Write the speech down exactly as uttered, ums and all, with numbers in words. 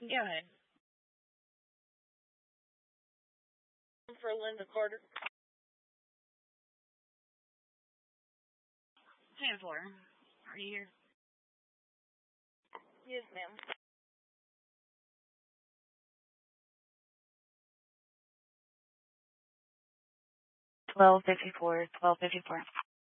Go ahead. For Linda Carter. ten four. Are you here? Yes, ma'am. twelve fifty-four. twelve fifty-four.